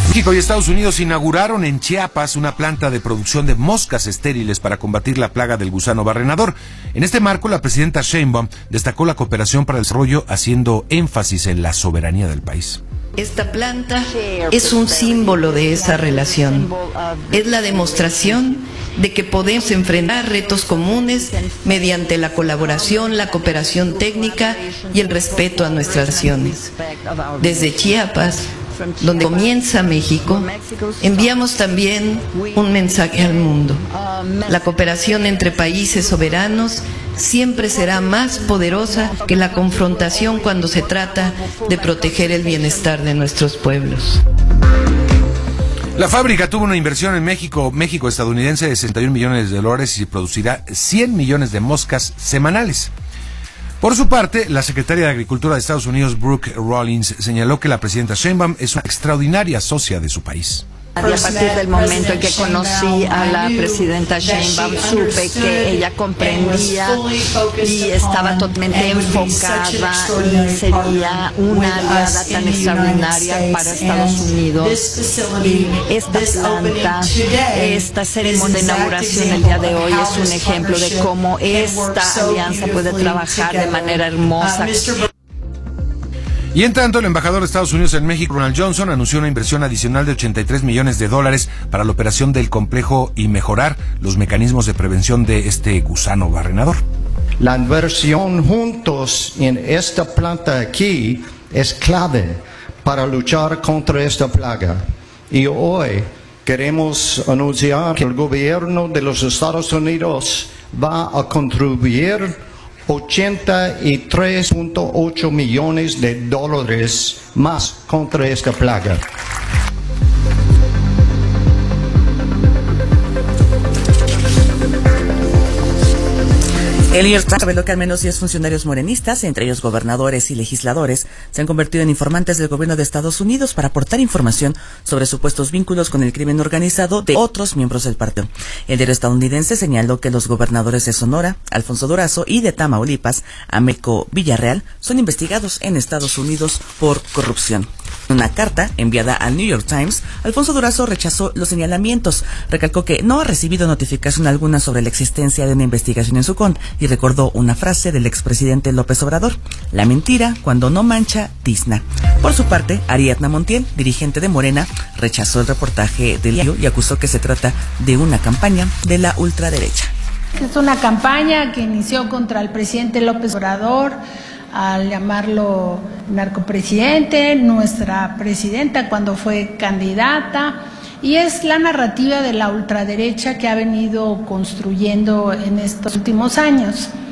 México y Estados Unidos inauguraron en Chiapas una planta de producción de moscas estériles para combatir la plaga del gusano barrenador. En este marco, la presidenta Sheinbaum destacó la cooperación para el desarrollo, haciendo énfasis en la soberanía del país. Esta planta es un símbolo de esa relación. Es la demostración de que podemos enfrentar retos comunes mediante la colaboración, la cooperación técnica y el respeto a nuestras naciones. Desde Chiapas, donde comienza México, enviamos también un mensaje al mundo. La cooperación entre países soberanos siempre será más poderosa que la confrontación cuando se trata de proteger el bienestar de nuestros pueblos. La fábrica tuvo una inversión en México estadounidense de $61 millones y producirá 100 millones de moscas semanales. Por su parte, la secretaria de Agricultura de Estados Unidos, Brooke Rollins, señaló que la presidenta Sheinbaum es una extraordinaria socia de su país. A partir del momento en que conocí a la presidenta Sheinbaum, supe que ella comprendía y estaba totalmente enfocada y sería una aliada tan extraordinaria para Estados Unidos. Y esta planta, esta ceremonia de inauguración el día de hoy es un ejemplo de cómo esta alianza puede trabajar de manera hermosa. Y en tanto, el embajador de Estados Unidos en México, Ronald Johnson, anunció una inversión adicional de $83 millones para la operación del complejo y mejorar los mecanismos de prevención de este gusano barrenador. La inversión juntos en esta planta aquí es clave para luchar contra esta plaga. Y hoy queremos anunciar que el gobierno de los Estados Unidos va a contribuir $83.8 millones más contra esta plaga. El New York Times reveló que al menos 10 funcionarios morenistas, entre ellos gobernadores y legisladores, se han convertido en informantes del gobierno de Estados Unidos para aportar información sobre supuestos vínculos con el crimen organizado de otros miembros del partido. El diario estadounidense señaló que los gobernadores de Sonora, Alfonso Durazo, y de Tamaulipas, Américo Villarreal, son investigados en Estados Unidos por corrupción. En una carta enviada al New York Times, Alfonso Durazo rechazó los señalamientos, recalcó que no ha recibido notificación alguna sobre la existencia de una investigación en su contra y recordó una frase del expresidente López Obrador: la mentira, cuando no mancha, tizna. Por su parte, Ariadna Montiel, dirigente de Morena, rechazó el reportaje del diario y acusó que se trata de una campaña de la ultraderecha. Es una campaña que inició contra el presidente López Obrador, al llamarlo narcopresidente, nuestra presidenta cuando fue candidata, y es la narrativa de la ultraderecha que ha venido construyendo en estos últimos años.